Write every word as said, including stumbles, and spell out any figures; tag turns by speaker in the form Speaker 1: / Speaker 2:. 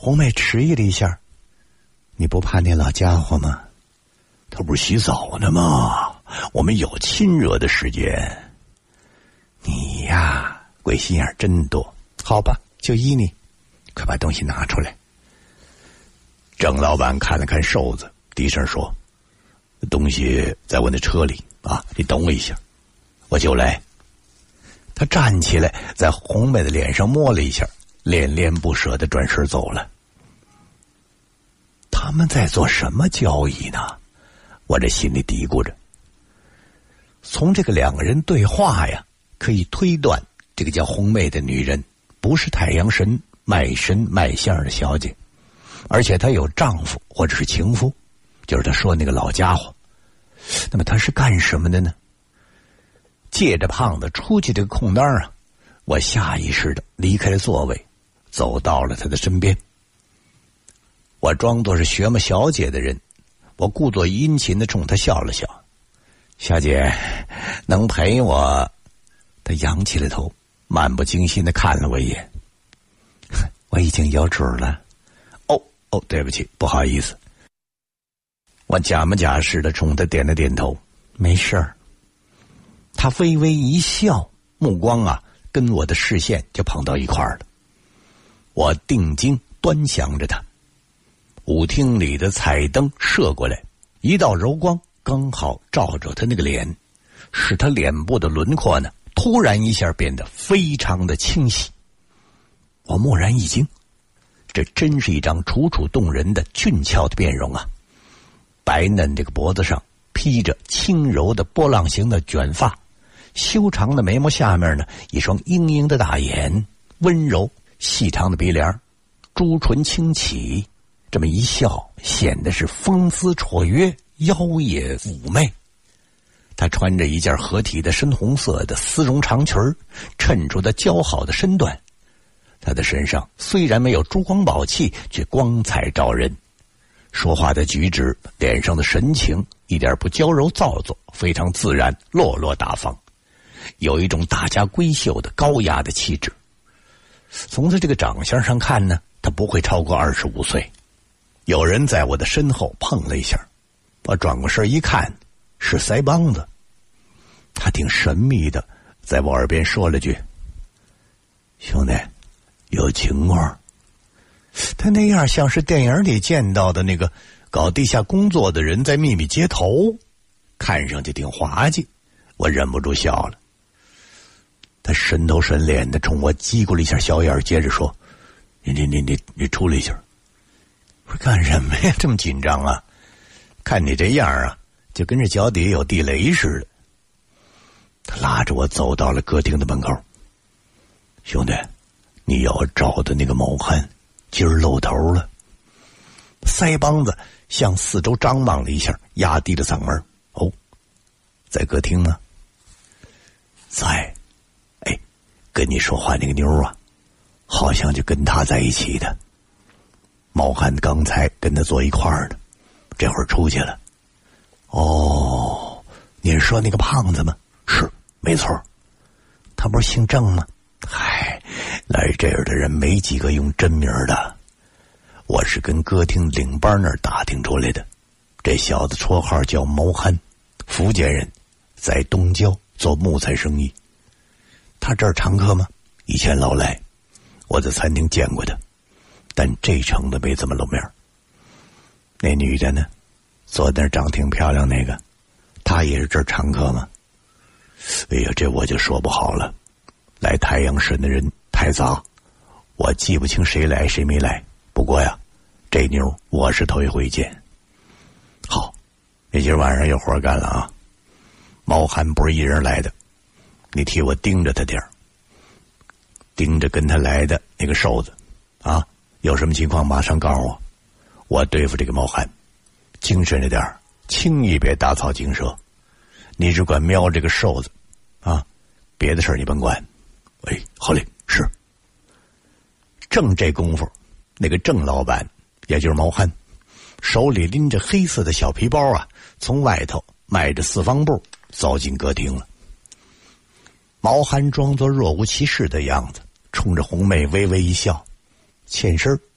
Speaker 1: 红妹迟疑了一下，你不怕那老家伙吗？
Speaker 2: 他不是洗澡呢吗？我们有亲热的时间。
Speaker 1: 你呀，鬼心眼真多。好吧，就依你，快把东西拿出来。
Speaker 2: 郑老板看了看瘦子，低声说：“东西在我那车里啊，你等我一下，我就来。”
Speaker 1: 他站起来，在红妹的脸上摸了一下，恋恋不舍地转身走了。他们在做什么交易呢？我这心里嘀咕着。从这个两个人对话呀，可以推断这个叫红妹的女人不是太阳神卖身卖相的小姐，而且她有丈夫或者是情夫，就是她说那个老家伙。那么她是干什么的呢？借着胖子出去这个空当啊，我下意识的离开了座位，走到了他的身边。我装作是学么小姐的人，我故作殷勤的冲他笑了笑。小姐，能陪我？他扬起了头，漫不经心的看了我一眼。我已经有主了。哦哦，对不起，不好意思。我假模假式的冲他点了点头，没事儿。他微微一笑，目光啊跟我的视线就碰到一块儿了。我定睛端详着他，舞厅里的彩灯射过来，一道柔光刚好照着他那个脸，使他脸部的轮廓呢突然一下变得非常的清晰。我蓦然一惊，这真是一张楚楚动人的俊俏的面容啊！白嫩这个脖子上披着轻柔的波浪形的卷发，修长的眉毛下面呢一双鹰鹰的大眼，温柔细长的鼻梁，朱唇轻启，这么一笑显得是风姿绰约，妖冶妩媚。她穿着一件合体的深红色的丝绒长裙，衬出她姣好的身段。她的身上虽然没有珠光宝气，却光彩照人。说话的举止，脸上的神情一点不娇柔造作，非常自然，落落大方，有一种大家闺秀的高雅的气质。从她这个长相上看呢，她不会超过二十五岁。有人在我的身后碰了一下，我转过身一看，是腮帮子。他挺神秘的，在我耳边说了句：“兄弟，有情况。”他那样像是电影里见到的那个搞地下工作的人在秘密接头，看上去挺滑稽，我忍不住笑了。他神头神脸的冲我叽咕了一下小眼，接着说：“你你你你你出来一下。”我说干什么呀？这么紧张啊？看你这样啊，就跟这脚底下有地雷似的。他拉着我走到了歌厅的门口。兄弟，你要找的那个毛汉今儿露头了。腮帮子向四周张望了一下，压低了嗓门：“哦，在歌厅呢？”“在。”“哎，跟你说话那个妞啊，好像就跟他在一起的。毛汉刚才跟他坐一块儿呢，这会儿出去了。”“哦，你是说那个胖子吗？”“是，没错。他不是姓郑吗？”“嗨，来这儿的人没几个用真名的。我是跟歌厅领班那儿打听出来的。这小子绰号叫毛汉，福建人，在东郊做木材生意。他这儿常客吗？”“以前老来，我在餐厅见过他。但这城的没怎么露面。”“那女的呢？坐那儿长挺漂亮那个，她也是这儿常客吗？”“哎呀，这我就说不好了。来太阳神的人太杂，我记不清谁来谁没来。不过呀，这妞我是头一回见。”“好，那今儿晚上有活干了啊。毛汉不是一人来的，你替我盯着他点儿，盯着跟他来的那个瘦子啊。有什么情况马上告诉我，我对付这个毛汉，精神着点儿，轻易别打草惊蛇。你只管瞄这个瘦子啊，别的事儿你甭管。”“哎，好嘞，是。”正这功夫，那个郑老板，也就是毛汉，手里拎着黑色的小皮包啊，从外头迈着四方步走进歌厅了。毛汉装作若无其事的样子，冲着红妹微微一笑，欠身